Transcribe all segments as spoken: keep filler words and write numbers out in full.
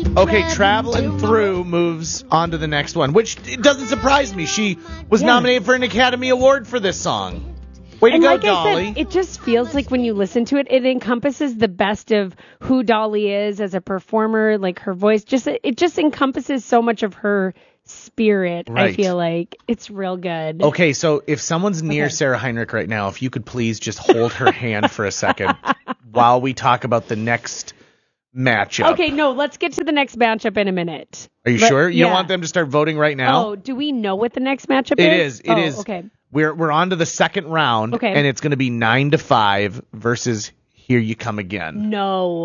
Okay, Traveling Through moves on to the next one, which it doesn't surprise me. She was Yeah. nominated for an Academy Award for this song. Way to and go, like Dolly. I said, it just feels like when you listen to it, it encompasses the best of who Dolly is as a performer, like her voice. Just it just encompasses so much of her spirit. Right. I feel like it's real good. Okay, so if someone's near Okay. Sarah Heinrich right now, if you could please just hold her hand for a second while we talk about the next matchup. Okay, no, let's get to the next matchup in a minute. Are you Let- sure? You yeah. don't want them to start voting right now? Oh, do we know what the next matchup It is? is. It oh, is. Okay. We're we're on to the second round, Okay. and it's going to be nine to five versus Here You Come Again. No,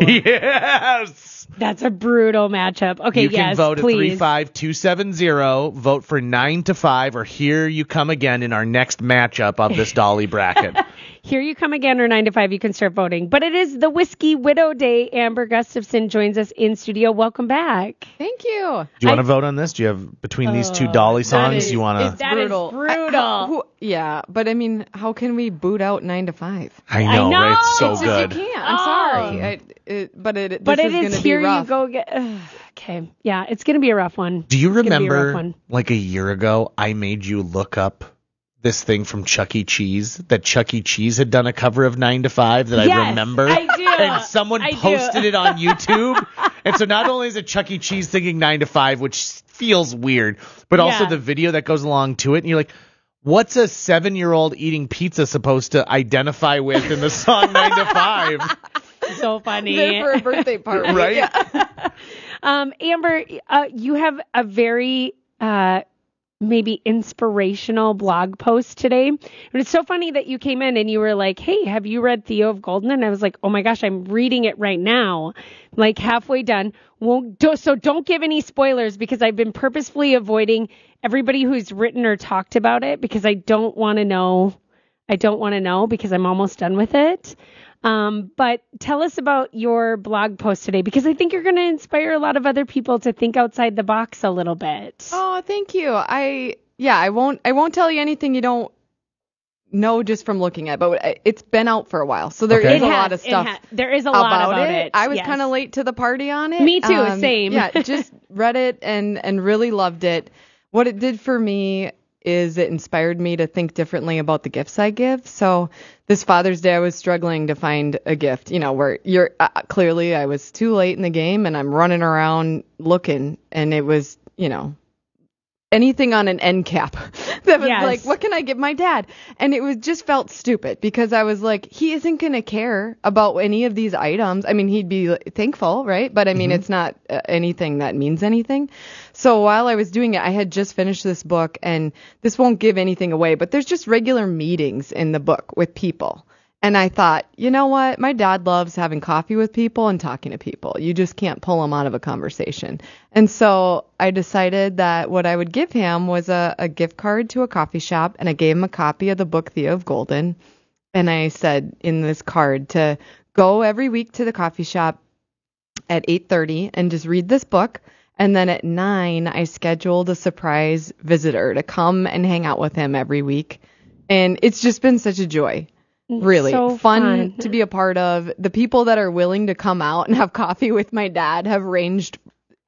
Yes. that's a brutal matchup. Okay, You can yes, vote at please. three five two seven zero. Vote for nine to five, or Here You Come Again in our next matchup of this Dolly bracket. Here You Come Again or nine to five, you can start voting. But it is the Whiskey Widow Day. Amber Gustafson joins us in studio. Welcome back. Thank you. Do you want I- to vote on this? Do you have between these two Oh, Dolly that songs? is- you want to? That is brutal. brutal. I- how- who- yeah, but I mean, how can we boot out nine to five? I I know, know. right? It's so It's good. You can't. I'm Oh. sorry. I, it, but it, But this it is is going to Here be You rough. Go Get. Ugh, okay, yeah, it's gonna be a rough one. Do you It's gonna be a rough remember, one. like a year ago, I made you look up this thing from Chuck E. Cheese, that Chuck E. Cheese had done a cover of nine to five that Yes, I remember? I do. And someone I do. posted it on YouTube. And so not only is it Chuck E. Cheese singing nine to five, which feels weird, but also Yeah. the video that goes along to it. And you're like, what's a seven-year-old eating pizza supposed to identify with in the song nine to five? So funny. There for a birthday party. Right? Yeah. Um, Amber, uh, you have a very uh, maybe inspirational blog post today. And it's so funny that you came in and you were like, hey, have you read Theo of Golden? And I was like, oh my gosh, I'm reading it right now, like halfway done. Won't do, so don't give any spoilers because I've been purposefully avoiding everybody who's written or talked about it because I don't want to know. I don't want to know because I'm almost done with it. Um, but tell us about your blog post today, because I think you're going to inspire a lot of other people to think outside the box a little bit. Oh, thank you. I yeah, I won't I won't tell you anything you don't know just from looking at, but it's been out for a while, so there Okay. is It a has- lot of it stuff ha- there is a lot about it. I was yes. kind of late to the party on it. Me too, same. Yeah, just read it and and really loved it. What it did for me is it inspired me to think differently about the gifts I give. So this Father's Day, I was struggling to find a gift, you know, where you're uh, clearly I was too late in the game and I'm running around looking, and it was, you know, anything on an end cap that was Yes. like, what can I give my dad? And it was just felt stupid because I was like, he isn't going to care about any of these items. I mean, he'd be thankful, right? But I mean, it's not uh, anything that means anything. So while I was doing it, I had just finished this book, and this won't give anything away, but there's just regular meetings in the book with people. And I thought, you know what? My dad loves having coffee with people and talking to people. You just can't pull him out of a conversation. And so I decided that what I would give him was a, a gift card to a coffee shop, and I gave him a copy of the book Theo of Golden. And I said in this card to go every week to the coffee shop at eight thirty and just read this book. And then at nine, I scheduled a surprise visitor to come and hang out with him every week. And it's just been such a joy. Really So fun, fun. to be a part of. The people that are willing to come out and have coffee with my dad have ranged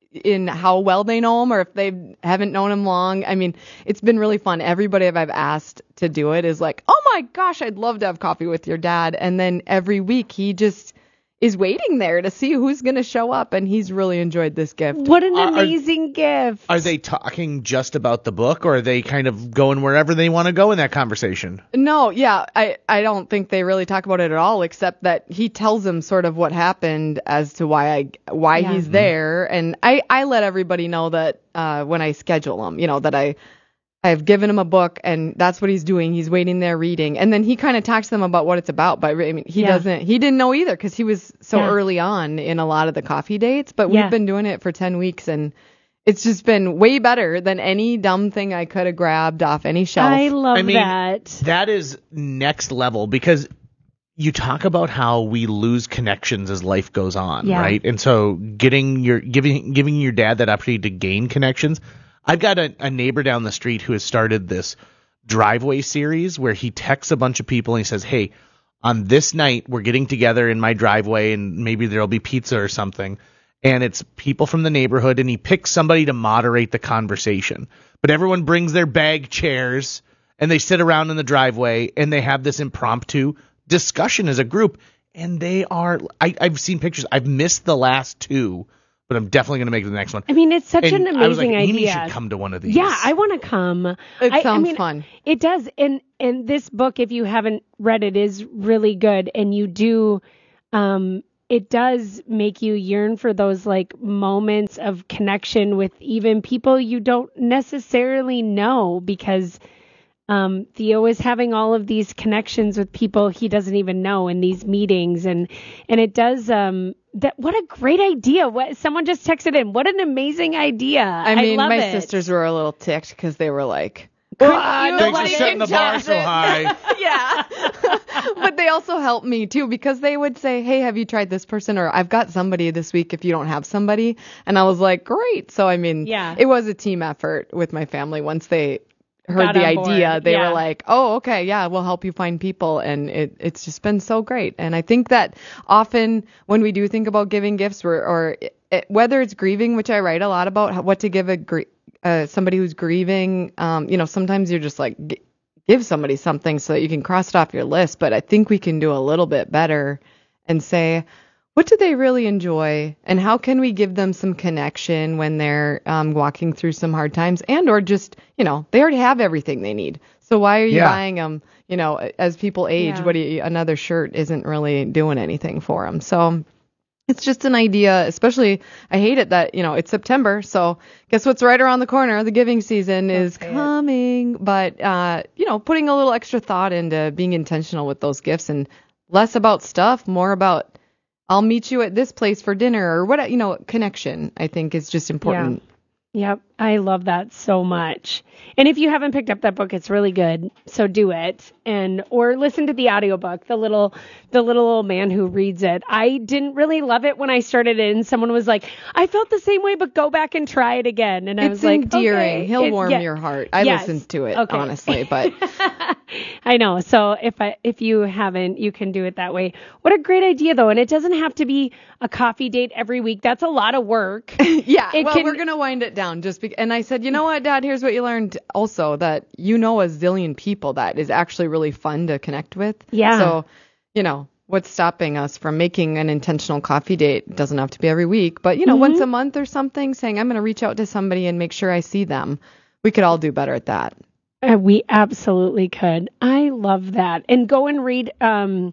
in how well they know him or if they haven't known him long. I mean, it's been really fun. Everybody I've asked to do it is like, oh my gosh, I'd love to have coffee with your dad. And then every week he just is waiting there to see who's going to show up. And he's really enjoyed this gift. What an Are- are- amazing gift. Are they talking just about the book, or are they kind of going wherever they want to go in that conversation? No, yeah, I, I don't think they really talk about it at all, except that he tells them sort of what happened as to why I why Yeah. he's there, and I, I let everybody know that uh, when I schedule him, you know, that I I've given him a book and that's what he's doing. He's waiting there reading, and then he kind of talks to them about what it's about. But I mean, he Yeah. doesn't, he didn't know either because he was so Yeah. early on in a lot of the coffee dates. But Yeah. we've been doing it for ten weeks and. It's just been way better than any dumb thing I could have grabbed off any shelf. I love I mean, that. That is next level, because you talk about how we lose connections as life goes on, Yeah. right? And so getting your giving giving your dad that opportunity to gain connections. I've got a, a neighbor down the street who has started this driveway series where he texts a bunch of people and he says, hey, on this night we're getting together in my driveway and maybe there'll be pizza or something. and it's people from the neighborhood, and he picks somebody to moderate the conversation. But everyone brings their bag chairs, and they sit around in the driveway, and they have this impromptu discussion as a group. And they are, I, I've seen pictures. I've missed the last two, but I'm definitely going to make it the next one. I mean, it's such and an amazing I was like, idea. Amy should come to one of these. Yeah, I want to come. It I, sounds I mean, fun. It does. And, and this book, if you haven't read it, is really good. And you do, um, it does make you yearn for those like moments of connection with even people you don't necessarily know, because Um, Theo is having all of these connections with people he doesn't even know in these meetings, and and it does. Um, that what a great idea! What someone just texted in. What an amazing idea! I mean, I love my it. sisters were a little ticked because they were like, Couldn't "Ah, you, Thanks nobody for setting can the bar touch so it." high. Yeah. But they also helped me too, because they would say, "Hey, have you tried this person?" Or "I've got somebody this week if you don't have somebody." And I was like, "Great." So I mean, Yeah. it was a team effort with my family. Once they heard Got the on board. idea, they Yeah. were like, "Oh, okay, yeah, we'll help you find people." And it it's just been so great. And I think that often when we do think about giving gifts, or or it, whether it's grieving, which I write a lot about, how, what to give a gr- uh, somebody who's grieving, um, you know, sometimes you're just like, g- give somebody something so that you can cross it off your list. But I think we can do a little bit better and say, what do they really enjoy, and how can we give them some connection when they're um, walking through some hard times, and or just, you know, they already have everything they need. So why are you Yeah. buying them? You know, as people age, Yeah. what do you, another shirt isn't really doing anything for them. So it's just an idea, especially I hate it that, you know, it's September. So guess what's right around the corner? The giving season is say it. coming. But, uh, you know, putting a little extra thought into being intentional with those gifts, and less about stuff, more about, I'll meet you at this place for dinner, or what, you know, connection, I think is just important. Yep, I love that so much. And if you haven't picked up that book, it's really good. So do it, and or listen to the audiobook, the little the little old man who reads it. I didn't really love it when I started it, and someone was like, "I felt the same way, but go back and try it again." And I It's was like, endearing. okay. He'll It- warm yeah. your heart. I Yes. listened to it, Okay. honestly, but I know. So if I if you haven't, you can do it that way. What a great idea, though. And it doesn't have to be a coffee date every week. That's a lot of work. yeah, It well, can- we're going to wind it down just be- and I said, you know what, Dad, here's what you learned also, that you know a zillion people that is actually really fun to connect with. Yeah. So, you know, what's stopping us from making an intentional coffee date? It doesn't have to be every week, but, you know, Mm-hmm. once a month or something, saying, I'm going to reach out to somebody and make sure I see them. We could all do better at that. Uh, we absolutely could. I love that. And go and read um,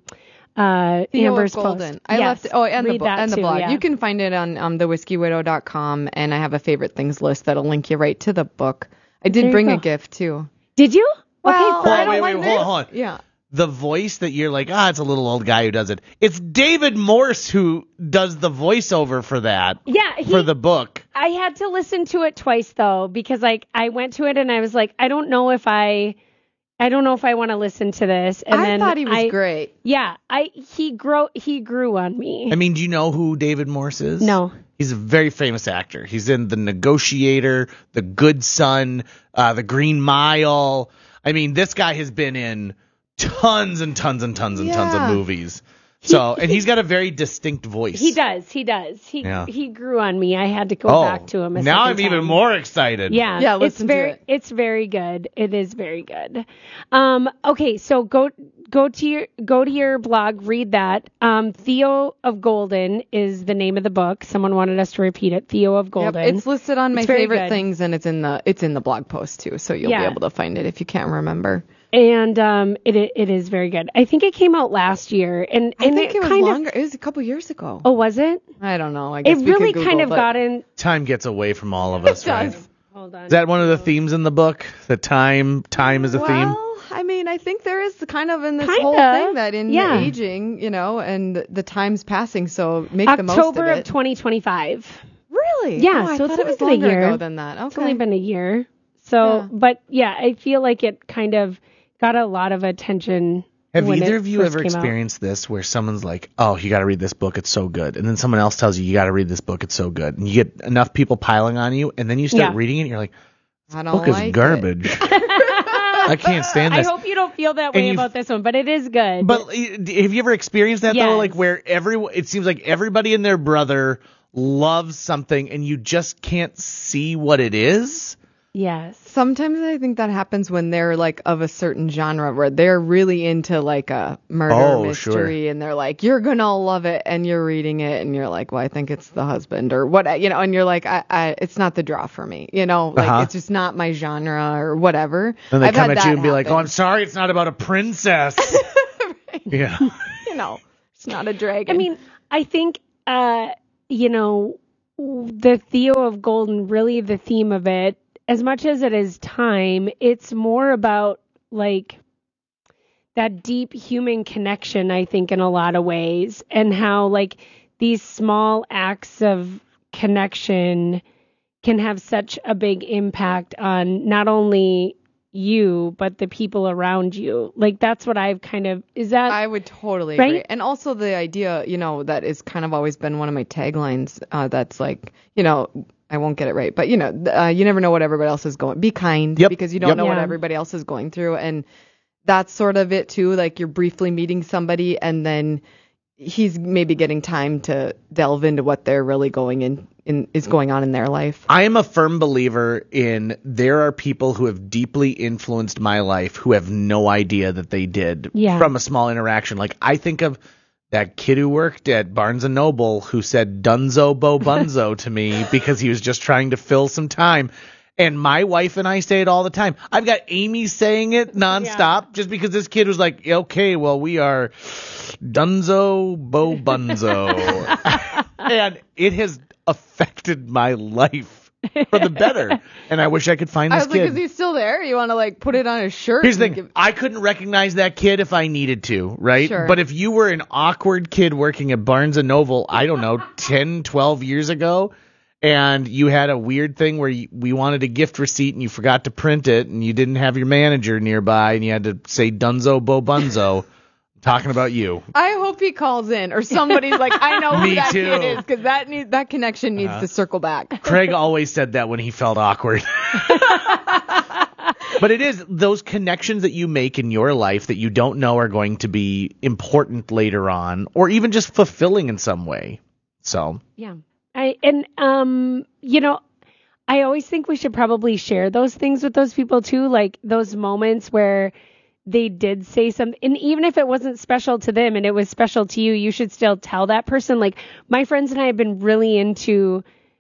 uh, Theo of Amber's Golden. post. I Yes, left. Oh, and the read bo- that and the too, blog. yeah. You can find it on um, the whiskey widow dot com, and I have a favorite things list that'll link you right to the book. I There did you bring a go. gift too. Did you? Well, okay, Hold for, on, wait, wait, hold on, hold on. Yeah. The voice that you're like, ah, it's a little old guy who does it. It's David Morse who does the voiceover for that, yeah, he, for the book. I had to listen to it twice though, because like I went to it and I was like, I don't know if I, I don't know if I want to listen to this. And I then thought he was I, great. Yeah, I he grow he grew on me. I mean, do you know who David Morse is? No. He's a very famous actor. He's in The Negotiator, The Good Son, uh, The Green Mile. I mean, this guy has been in tons and tons and tons and tons Yeah. of movies. So, and he's got a very distinct voice. He does, he does. He Yeah. he grew on me. I had to go Oh, back to him. A now I'm second even time. more excited. Yeah, Yeah, it's listen to very it. it's very good. It is very good. Um, okay, so go go to your go to your blog, read that. Um, Theo of Golden is the name of the book. Someone wanted us to repeat it. Theo of Yep, Golden. it's listed on my It's very favorite good. things, and it's in the it's in the blog post too, so you'll Yeah. be able to find it if you can't remember. and um, it it is very good. I think it came out last year, and I and think it, it was kind longer. of. It was a couple years ago. Oh, was it? I don't know. I It guess we really could kind Google, of but got in. Time gets away from all of us, right? does. Hold on. Is that one of the themes in the book? The time, time is a well, theme. I mean, I think there is kind of in this Kinda. whole thing that in Yeah. the aging, you know, and the, the time's passing, so make the most of October it. of twenty twenty-five. Really? Yeah, Oh, I so thought it's it was only been a longer year. ago than that. Okay. It's only been a year. So, Yeah. but yeah, I feel like it kind of got a lot of attention. Have when either it of you first ever came out. experienced this where someone's like, oh, you got to read this book, it's so good. And then someone else tells you, you got to read this book, it's so good. And you get enough people piling on you, and then you start Yeah. reading it, and you're like, I this don't book like is garbage. I can't stand I this. hope you don't feel that And way you- about this one, but it is good. But uh, have you ever experienced that, though? Yes. Like, where every, it seems like everybody and their brother loves something and you just can't see what it is. Yes. Sometimes I think that happens when they're like of a certain genre where they're really into like a murder Oh, mystery sure. and they're like, you're going to love it. And you're reading it and you're like, well, I think it's the husband or what, you know, and you're like, I, I it's not the draw for me, you know, like Uh-huh. it's just not my genre or whatever. And they I've come had at you that and be like, oh, happen. I'm sorry, it's not about a princess. Yeah. You know, it's not a dragon. I mean, I think, uh, you know, the Theo of Golden, really the theme of it, as much as it is time, it's more about like that deep human connection, I think, in a lot of ways, and how like these small acts of connection can have such a big impact on not only you, but the people around you. Like that's what I've kind of, is that I would totally right? agree. And also the idea, you know, that is kind of always been one of my taglines. Uh, that's like, you know, I won't get it right, but you know, uh, you never know what everybody else is going. Be kind, Yep. because you don't Yep. know what Yeah. everybody else is going through, and that's sort of it too. Like you're briefly meeting somebody, and then he's maybe getting time to delve into what they're really going in, in is going on in their life. I am a firm believer in there are people who have deeply influenced my life who have no idea that they did Yeah. from a small interaction. Like I think of that kid who worked at Barnes and Noble who said Dunzo Bo Bunzo to me because he was just trying to fill some time. And my wife and I say it all the time. I've got Amy saying it nonstop just because this kid was like, okay, well, we are Dunzo Bo Bunzo. And it has affected my life for the better. And I wish I could find I this was like, kid. is he still there? You want to like put it on his shirt? Here's the and thing. give- I couldn't recognize that kid if I needed to, right? Sure. But if you were an awkward kid working at Barnes and Noble, I don't know, ten, twelve years ago, and you had a weird thing where you, we wanted a gift receipt and you forgot to print it and you didn't have your manager nearby and you had to say Dunzo Bo Bunzo, I'm talking about you. I hope he calls in or somebody's like, I know who Me that too. kid is, because that need, that connection needs Uh-huh. to circle back. Craig always said that when he felt awkward. But it is those connections that you make in your life that you don't know are going to be important later on or even just fulfilling in some way. So, Yeah. I and um you know, I always think we should probably share those things with those people too, like those moments where they did say something, and even if it wasn't special to them and it was special to you, you should still tell that person. Like my friends and I have been really into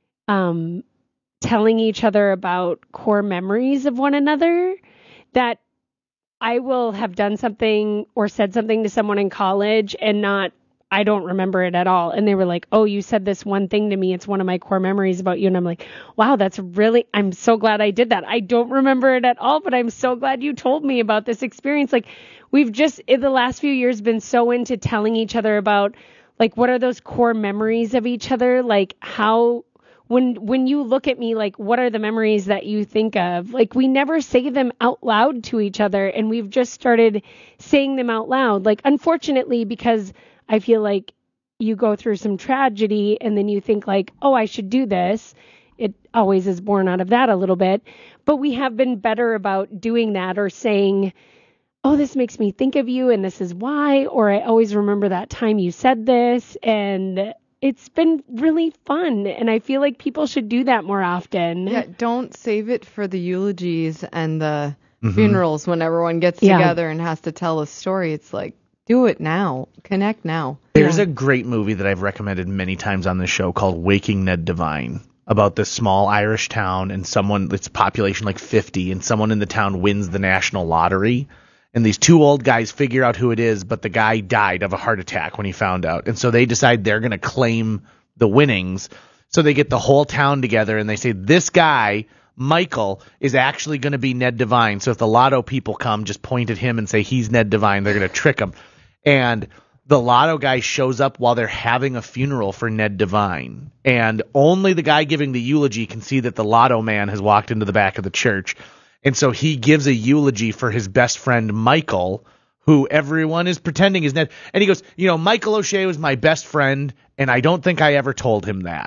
um telling each other about core memories of one another, that I will have done something or said something to someone in college and not, I don't remember it at all. And they were like, oh, you said this one thing to me. It's one of my core memories about you. And I'm like, wow, that's really, I'm so glad I did that. I don't remember it at all, but I'm so glad you told me about this experience. Like we've just in the last few years been so into telling each other about like, what are those core memories of each other? Like how, when, when you look at me, like, what are the memories that you think of? Like, we never say them out loud to each other. And we've just started saying them out loud. Like, unfortunately, because I feel like you go through some tragedy and then you think like, oh, I should do this. It always is born out of that a little bit. But we have been better about doing that or saying, oh, this makes me think of you and this is why. Or I always remember that time you said this. And it's been really fun. And I feel like people should do that more often. Yeah, don't save it for the eulogies and the Mhm. funerals when everyone gets Yeah. together and has to tell a story. It's like, do it now. Connect now. there's Yeah. a great movie that I've recommended many times on this show called Waking Ned Devine about this small Irish town and someone, it's population like fifty, and someone in the town wins the national lottery. And these two old guys figure out who it is, but the guy died of a heart attack when he found out. And so they decide they're going to claim the winnings. So they get the whole town together and they say, this guy, Michael, is actually going to be Ned Devine. So if the lotto people come, just point at him and say he's Ned Devine. They're going to trick him. And the lotto guy shows up while they're having a funeral for Ned Devine. And only the guy giving the eulogy can see that the lotto man has walked into the back of the church. And so he gives a eulogy for his best friend, Michael, who everyone is pretending is Ned. And he goes, you know, Michael O'Shea was my best friend, and I don't think I ever told him that.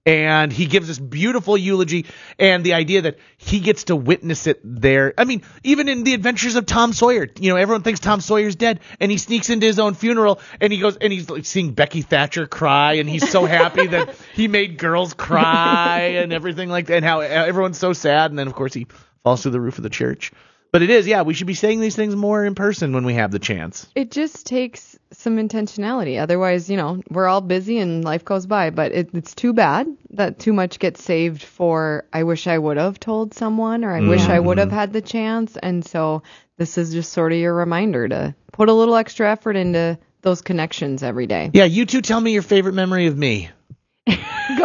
And he gives this beautiful eulogy, and the idea that he gets to witness it there. I mean, even in The Adventures of Tom Sawyer, you know, everyone thinks Tom Sawyer's dead, and he sneaks into his own funeral, and he goes, and he's like seeing Becky Thatcher cry, and he's so happy that he made girls cry and everything like that, and how everyone's so sad, and then of course he falls through the roof of the church. But it is, yeah, we should be saying these things more in person when we have the chance. It just takes some intentionality. Otherwise, you know, we're all busy and life goes by. But it, it's too bad that too much gets saved for, I wish I would have told someone, or I mm-hmm. wish I would have had the chance. And so this is just sort of your reminder to put a little extra effort into those connections every day. Yeah, you two tell me your favorite memory of me. Go.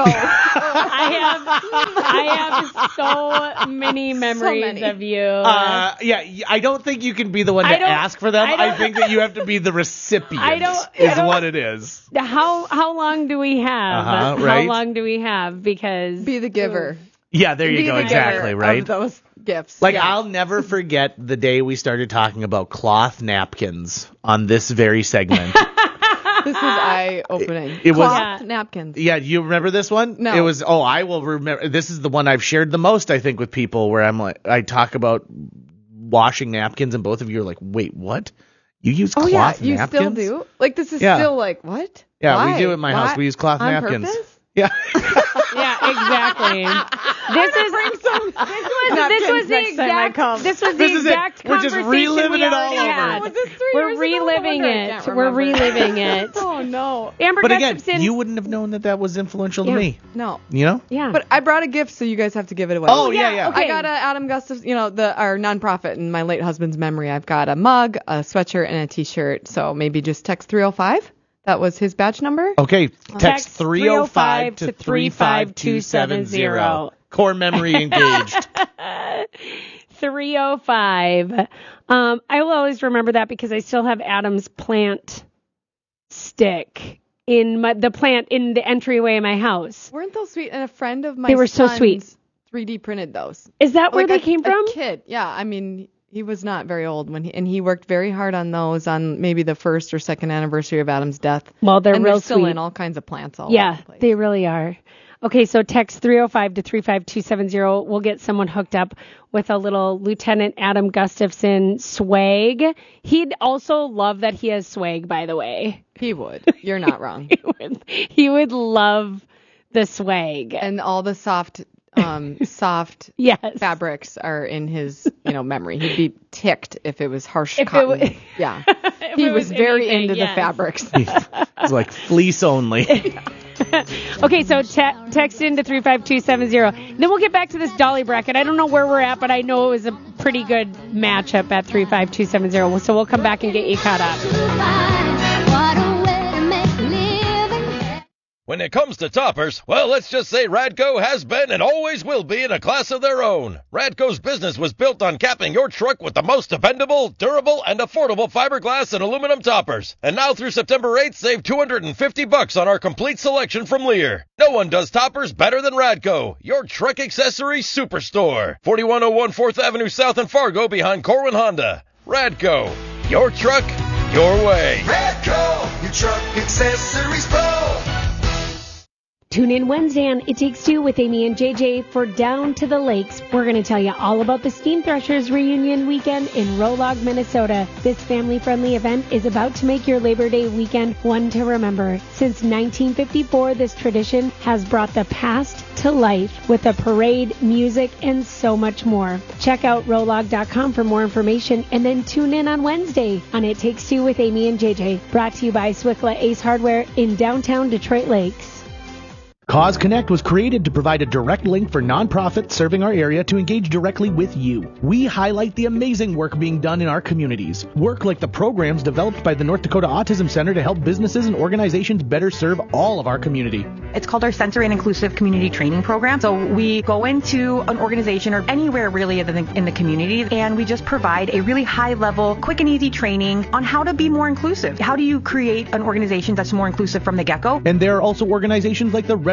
I have I have so many memories so many. of you. Uh, yeah, I don't think you can be the one to ask for them. I, I think that you have to be the recipient. I don't, is I don't, what it is. How how long do we have? Uh-huh, right? How long do we have? Because be the giver. Yeah, there you be go. The exactly, giver right? Of those gifts. Like, yeah. I'll never forget the day we started talking about cloth napkins on this very segment. This is eye-opening. It, it was Cloth yeah. napkins. Yeah, you remember this one? No. It was. Oh, I will remember. This is the one I've shared the most, I think, with people. Where I'm like, I talk about washing napkins, and both of you are like, "Wait, what? You use oh, cloth yeah, you napkins? still do? Like this is yeah. still like what? Yeah, Why? we do at my Why? house. We use cloth On napkins. Purpose? Yeah. Yeah, exactly. This is bring some this was this was the next time I exact come. this was the This is it. exact We're just conversation reliving we it all already over. had. Was this three We're years ago? reliving No wonder I it. can't We're remember. reliving it. Oh no. Amber But again, Gustafson. you wouldn't have known that that was influential Yeah. to me. No. You know? Yeah. But I brought a gift, so you guys have to give it away. Oh, yeah, yeah. Okay. I got a Adam Gustafson, you know, the our nonprofit in my late husband's memory. I've got a mug, a sweatshirt, and a T-shirt. So maybe just text three oh five. That was his badge number. Okay, text, Text three oh five to three five two seven zero. Core memory engaged. three oh five. Um, I will always remember that because I still have Adam's plant stick in my, the plant in the entryway of my house. Weren't those sweet? And a friend of mine. They were so sweet. three D printed those. Is that where Like they a, came from? A kid. Yeah, I mean, he was not very old when he, and he worked very hard on those on maybe the first or second anniversary of Adam's death. Well, they're and real they're still sweet. in all kinds of plants all Yeah, over the place. they really are. Okay, so text three oh five to three five two seven zero. We'll get someone hooked up with a little Lieutenant Adam Gustafson swag. He'd also love that he has swag, by the way. He would. You're not wrong. He would, he would love the swag. And all the soft, um, soft Yes. fabrics are in his, you know, memory. He'd be ticked if it was harsh If it cotton. wa- yeah. If He it was very anything, into yes. the fabrics. It's like fleece only. Okay, so te- text into three five two seven zero. Then we'll get back to this Dolly bracket. I don't know where we're at, but I know it was a pretty good matchup at three five two seven zero. So we'll come back and get you caught up. When it comes to toppers, well, let's just say Radco has been and always will be in a class of their own. Radco's business was built on capping your truck with the most dependable, durable, and affordable fiberglass and aluminum toppers. And now through September eighth, save two hundred fifty bucks on our complete selection from Lear. No one does toppers better than Radco, your truck accessory superstore. forty-one oh one fourth Avenue South in Fargo behind Corwin Honda. Radco, your truck, your way. Radco, your truck accessories pro. Tune in Wednesday on It Takes Two with Amy and J J for Down to the Lakes. We're going to tell you all about the Steam Threshers reunion weekend in Rolog, Minnesota. This family-friendly event is about to make your Labor Day weekend one to remember. Since nineteen fifty-four, this tradition has brought the past to life with a parade, music, and so much more. Check out rolog dot com for more information and then tune in on Wednesday on It Takes Two with Amy and J J. Brought to you by Swickla Ace Hardware in downtown Detroit Lakes. Cause Connect was created to provide a direct link for nonprofits serving our area to engage directly with you. We highlight the amazing work being done in our communities. Work like the programs developed by the North Dakota Autism Center to help businesses and organizations better serve all of our community. It's called our Sensory and Inclusive Community Training Program. So we go into an organization or anywhere really in the, in the community, and we just provide a really high-level, quick and easy training on how to be more inclusive. How do you create an organization that's more inclusive from the get-go? And there are also organizations like the Red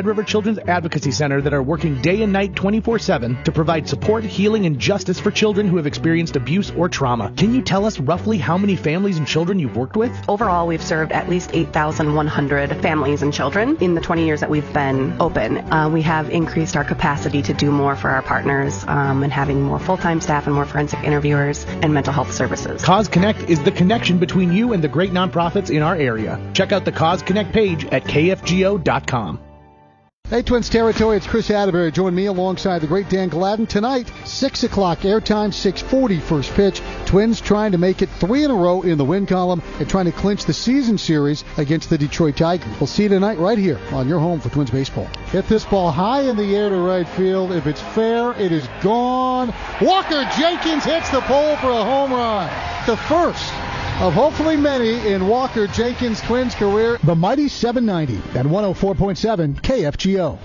Red River Children's Advocacy Center that are working day and night twenty-four seven to provide support, healing, and justice for children who have experienced abuse or trauma. Can you tell us roughly how many families and children you've worked with? Overall, we've served at least eight thousand one hundred families and children in the twenty years that we've been open. Uh, we have increased our capacity to do more for our partners um, and having more full-time staff and more forensic interviewers and mental health services. Cause Connect is the connection between you and the great nonprofits in our area. Check out the Cause Connect page at k f g o dot com. Hey, Twins Territory, it's Chris Atterbury. Join me alongside the great Dan Gladden tonight, six o'clock airtime, six forty first pitch. Twins trying to make it three in a row in the win column and trying to clinch the season series against the Detroit Tigers. We'll see you tonight right here on your home for Twins baseball. Hit this ball high in the air to right field. If it's fair, it is gone. Walker Jenkins hits the pole for a home run. The first of hopefully many in Walker Jenkins' Twins career. The mighty seven ninety at one oh four point seven K F G O.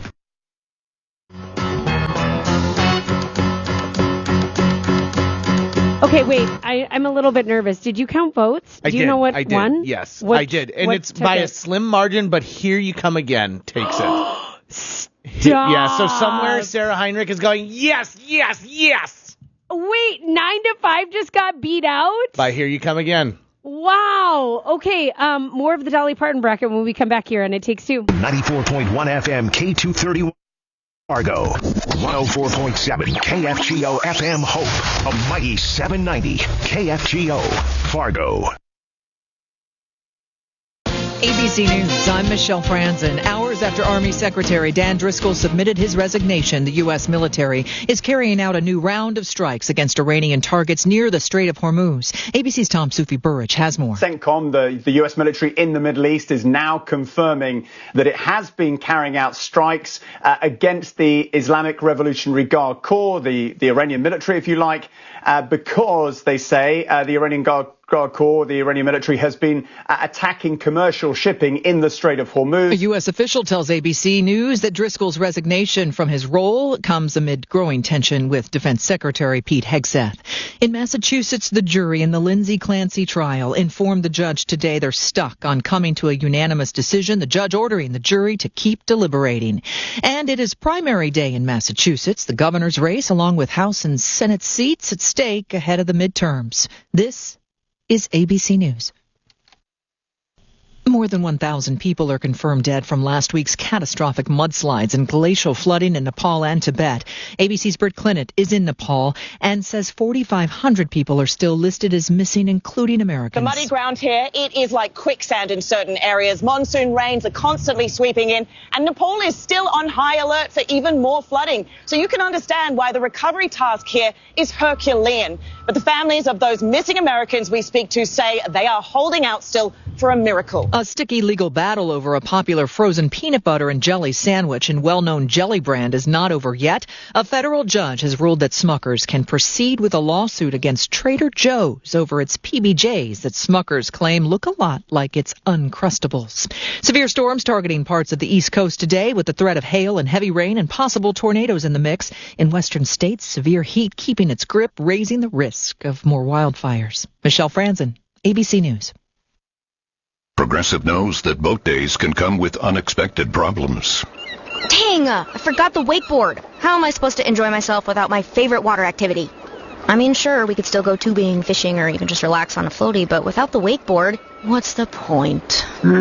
Okay, wait. I, I'm a little bit nervous. Did you count votes? Do I you did. know what I did. won? Yes, What- I did. And what it's took by it? a slim margin, but Here You Come Again takes it. Stop. Yeah, so somewhere Sarah Heinrich is going, yes, yes, yes. Wait, nine to five just got beat out? By Here You Come Again. Wow. Okay, um, more of the Dolly Parton bracket when we come back here, and it takes two. ninety-four point one F M K two thirty-one Fargo. one oh four point seven K F G O F M Hope. A mighty seven ninety K F G O Fargo. A B C News, I'm Michelle Franzen. Hours after Army Secretary Dan Driscoll submitted his resignation, the U S military is carrying out a new round of strikes against Iranian targets near the Strait of Hormuz. A B C's Tom Sufi Burrich has more. CENTCOM, the, the U S military in the Middle East, is now confirming that it has been carrying out strikes uh, against the Islamic Revolutionary Guard Corps, the, the Iranian military, if you like, uh, because they say uh, the Iranian Guard Guard Corps, the Iranian military, has been uh, attacking commercial shipping in the Strait of Hormuz. A U S official tells A B C News that Driscoll's resignation from his role comes amid growing tension with Defense Secretary Pete Hegseth. In Massachusetts, the jury in the Lindsay Clancy trial informed the judge today they're stuck on coming to a unanimous decision, the judge ordering the jury to keep deliberating. And it is primary day in Massachusetts, the governor's race, along with House and Senate seats at stake ahead of the midterms. This is A B C News. More than one thousand people are confirmed dead from last week's catastrophic mudslides and glacial flooding in Nepal and Tibet. A B C's Britt Clinnett is in Nepal and says forty-five hundred people are still listed as missing, including Americans. The muddy ground here, it is like quicksand in certain areas. Monsoon rains are constantly sweeping in, and Nepal is still on high alert for even more flooding. So you can understand why the recovery task here is Herculean. But the families of those missing Americans we speak to say they are holding out still for a miracle. A sticky legal battle over a popular frozen peanut butter and jelly sandwich and well-known jelly brand is not over yet. A federal judge has ruled that Smucker's can proceed with a lawsuit against Trader Joe's over its P B Js that Smucker's claim look a lot like its Uncrustables. Severe storms targeting parts of the East Coast today with the threat of hail and heavy rain and possible tornadoes in the mix. In western states, severe heat keeping its grip, raising the risk of more wildfires. Michelle Franzen, A B C News. Progressive knows that boat days can come with unexpected problems. Dang, uh, I forgot the wakeboard. How am I supposed to enjoy myself without my favorite water activity? I mean, sure, we could still go tubing, fishing, or even just relax on a floaty, but without the wakeboard, what's the point?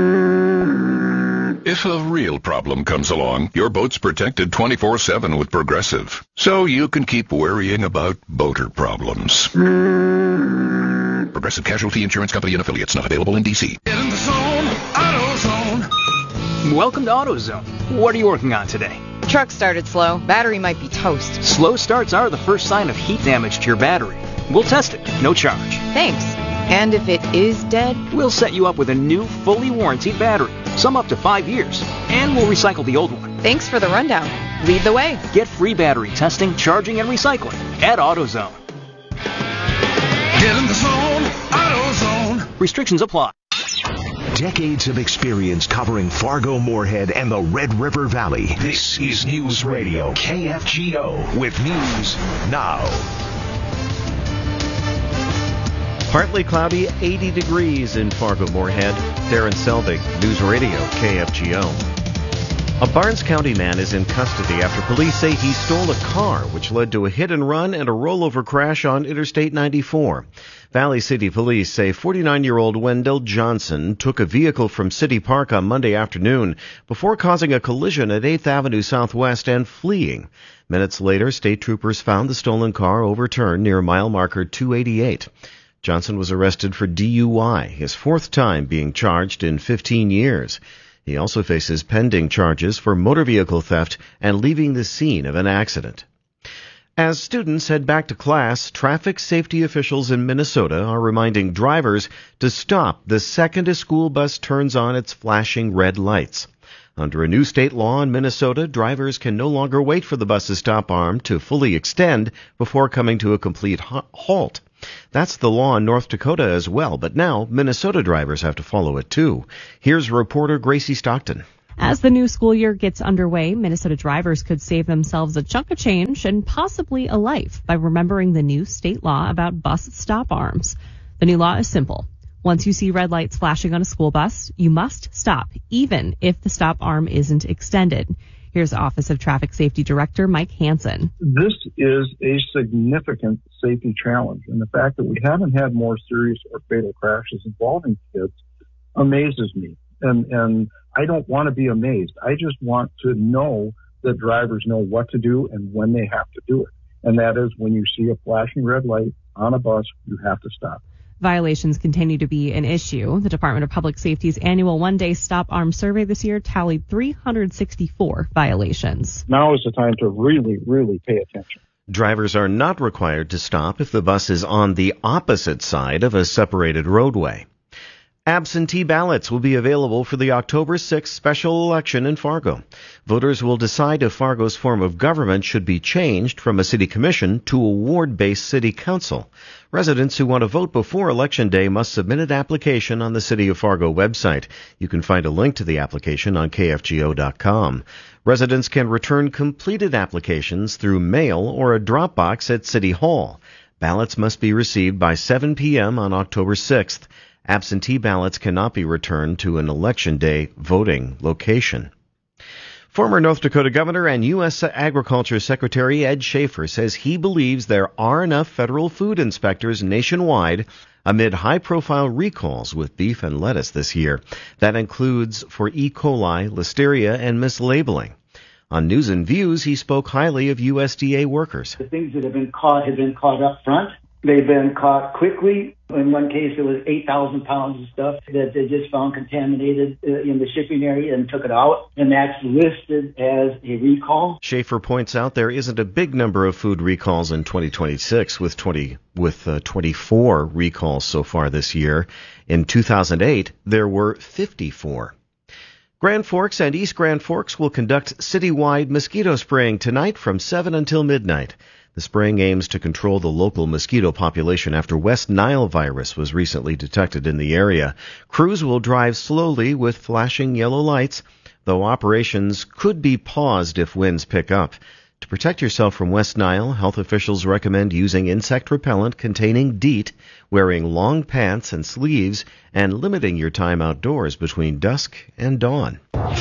If a real problem comes along, your boat's protected twenty-four seven with Progressive, so you can keep worrying about boater problems. Progressive Casualty Insurance Company and affiliates, not available in D C. Get in the zone, AutoZone. Welcome to AutoZone. What are you working on today? Truck started slow. Battery might be toast. Slow starts are the first sign of heat damage to your battery. We'll test it, no charge. Thanks. And if it is dead? We'll set you up with a new, fully warranted battery, some up to five years, and we'll recycle the old one. Thanks for the rundown. Lead the way. Get free battery testing, charging, and recycling at AutoZone. Get in the zone, AutoZone. Restrictions apply. Decades of experience covering Fargo, Moorhead, and the Red River Valley. This is News Radio K F G O with news now. Partly cloudy, eighty degrees in Fargo, Moorhead. Darren Selvig, News Radio K F G O. A Barnes County man is in custody after police say he stole a car, which led to a hit and run and a rollover crash on Interstate ninety-four. Valley City Police say forty-nine-year-old Wendell Johnson took a vehicle from City Park on Monday afternoon before causing a collision at eighth Avenue Southwest and fleeing. Minutes later, state troopers found the stolen car overturned near mile marker two eighty-eight. Johnson was arrested for D U I, his fourth time being charged in fifteen years. He also faces pending charges for motor vehicle theft and leaving the scene of an accident. As students head back to class, traffic safety officials in Minnesota are reminding drivers to stop the second a school bus turns on its flashing red lights. Under a new state law in Minnesota, drivers can no longer wait for the bus's stop arm to fully extend before coming to a complete halt. That's the law in North Dakota as well, but now Minnesota drivers have to follow it too. Here's reporter Gracie Stockton. As the new school year gets underway, Minnesota drivers could save themselves a chunk of change and possibly a life by remembering the new state law about bus stop arms. The new law is simple. Once you see red lights flashing on a school bus, you must stop, even if the stop arm isn't extended. Here's Office of Traffic Safety Director Mike Hansen. This is a significant safety challenge, and the fact that we haven't had more serious or fatal crashes involving kids amazes me. And, and I don't want to be amazed. I just want to know that drivers know what to do and when they have to do it. And that is when you see a flashing red light on a bus, you have to stop. Violations continue to be an issue. The Department of Public Safety's annual one-day stop arm survey this year tallied three hundred sixty-four violations. Now is the time to really, really pay attention. Drivers are not required to stop if the bus is on the opposite side of a separated roadway. Absentee ballots will be available for the October sixth special election in Fargo. Voters will decide if Fargo's form of government should be changed from a city commission to a ward-based city council. Residents who want to vote before Election Day must submit an application on the City of Fargo website. You can find a link to the application on K F G O dot com. Residents can return completed applications through mail or a drop box at City Hall. Ballots must be received by seven p.m. on October sixth. Absentee ballots cannot be returned to an Election Day voting location. Former North Dakota Governor and U S Agriculture Secretary Ed Schaefer says he believes there are enough federal food inspectors nationwide amid high-profile recalls with beef and lettuce this year. That includes for E. coli, listeria, and mislabeling. On News and Views, he spoke highly of U S D A workers. The things that have been caught have been caught up front. They've been caught quickly. In one case, it was eight thousand pounds of stuff that they just found contaminated in the shipping area and took it out, and that's listed as a recall. Schaefer points out there isn't a big number of food recalls in twenty twenty-six, with twenty with uh, twenty-four recalls so far this year. In two thousand eight, there were fifty-four. Grand Forks and East Grand Forks will conduct citywide mosquito spraying tonight from seven until midnight. The spraying aims to control the local mosquito population after West Nile virus was recently detected in the area. Crews will drive slowly with flashing yellow lights, though operations could be paused if winds pick up. To protect yourself from West Nile, health officials recommend using insect repellent containing DEET, wearing long pants and sleeves, and limiting your time outdoors between dusk and dawn.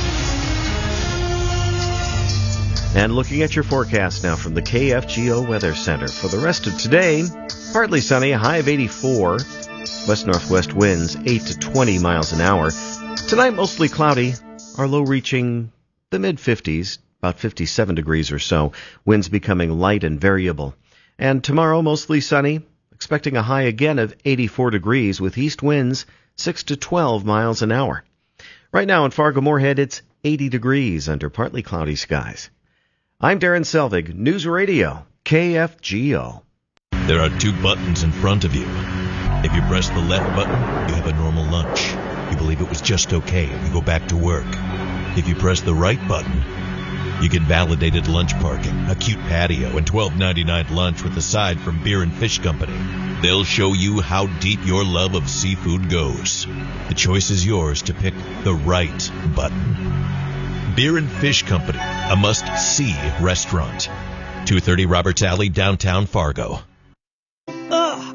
And looking at your forecast now from the K F G O Weather Center. For the rest of today, partly sunny, a high of eighty-four. West-northwest winds eight to twenty miles an hour. Tonight, mostly cloudy, our low reaching the mid-fifties, about fifty-seven degrees or so. Winds becoming light and variable. And tomorrow, mostly sunny, expecting a high again of eighty-four degrees with east winds six to twelve miles an hour. Right now in Fargo-Moorhead, it's eighty degrees under partly cloudy skies. I'm Darren Selvig, News Radio, K F G O. There are two buttons in front of you. If you press the left button, you have a normal lunch. You believe it was just okay and you go back to work. If you press the right button, you get validated lunch parking, a cute patio, and twelve ninety-nine lunch with a side from Beer and Fish Company. They'll show you how deep your love of seafood goes. The choice is yours to pick the right button. Beer and Fish Company, a must-see restaurant. two thirty Roberts Alley, downtown Fargo. Ugh,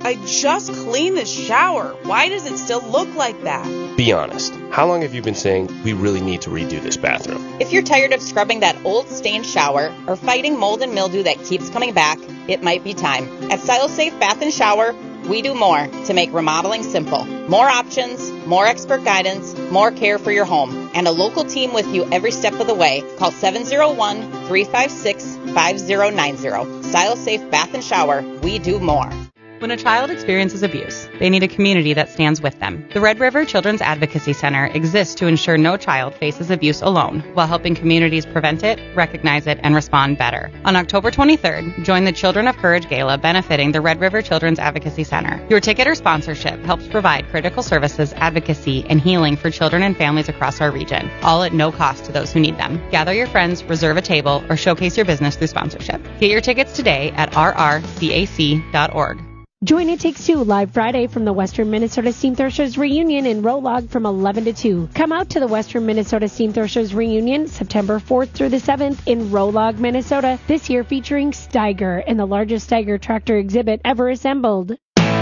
I just cleaned the shower. Why does it still look like that? Be honest. How long have you been saying we really need to redo this bathroom? If you're tired of scrubbing that old stained shower or fighting mold and mildew that keeps coming back, it might be time. At StyleSafe Bath and Shower, we do more to make remodeling simple. More options, more expert guidance, more care for your home, and a local team with you every step of the way. Call seven oh one, three five six, five oh nine oh. StyleSafe Bath and Shower, we do more. When a child experiences abuse, they need a community that stands with them. The Red River Children's Advocacy Center exists to ensure no child faces abuse alone, while helping communities prevent it, recognize it, and respond better. On October twenty-third, join the Children of Courage Gala benefiting the Red River Children's Advocacy Center. Your ticket or sponsorship helps provide critical services, advocacy, and healing for children and families across our region, all at no cost to those who need them. Gather your friends, reserve a table, or showcase your business through sponsorship. Get your tickets today at r r c a c dot org. Join It Takes Two live Friday from the Western Minnesota Steam Threshers reunion in Rolog from eleven to two. Come out to the Western Minnesota Steam Threshers reunion September fourth through the seventh in Rolog, Minnesota, this year featuring Steiger and the largest Steiger tractor exhibit ever assembled.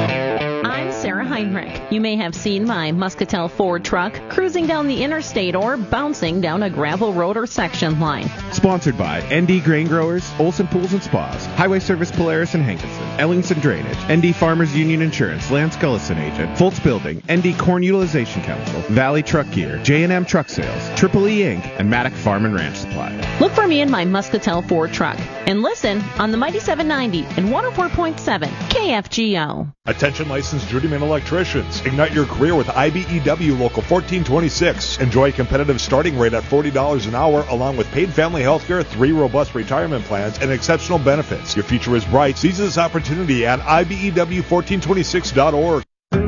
I'm Sarah Heinrich. You may have seen my Muscatel Ford truck cruising down the interstate or bouncing down a gravel road or section line. Sponsored by N D Grain Growers, Olson Pools and Spas, Highway Service Polaris and Hankinson, Ellingson Drainage, N D Farmers Union Insurance, Lance Gullison Agent, Fultz Building, N D Corn Utilization Council, Valley Truck Gear, J and M Truck Sales, Triple E Incorporated, and Maddock Farm and Ranch Supply. Look for me in my Muscatel Ford truck and listen on the Mighty seven ninety and one oh four point seven K F G O. Attention licensed journeyman electricians. Ignite your career with I B E W Local fourteen twenty-six. Enjoy a competitive starting rate at forty dollars an hour along with paid family health care, three robust retirement plans, and exceptional benefits. Your future is bright. Seize this opportunity at I B E W fourteen twenty-six dot org.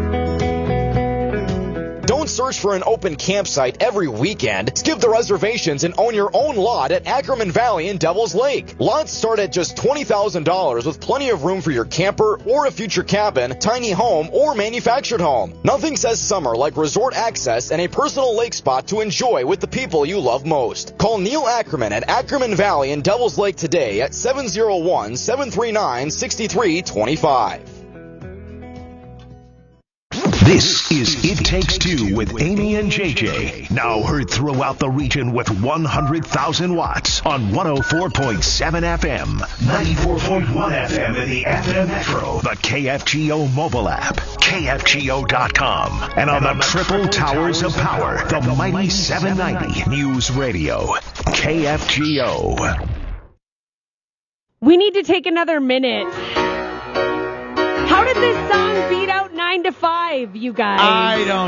Don't search for an open campsite every weekend. Skip the reservations and own your own lot at Ackerman Valley in Devil's Lake. Lots start at just twenty thousand dollars with plenty of room for your camper or a future cabin, tiny home, or manufactured home. Nothing says summer like resort access and a personal lake spot to enjoy with the people you love most. Call Neil Ackerman at Ackerman Valley in Devil's Lake today at seven oh one, seven three nine, six three two five. This is It Takes Two with Amy and J J. Now heard throughout the region with one hundred thousand watts on one oh four point seven F M, ninety-four point one F M in the F M Metro, the K F G O mobile app, K F G O dot com, and on the triple towers of power, the mighty seven ninety News Radio, K F G O. We need to take another minute. How did this song beat out nine to five, you guys? I don't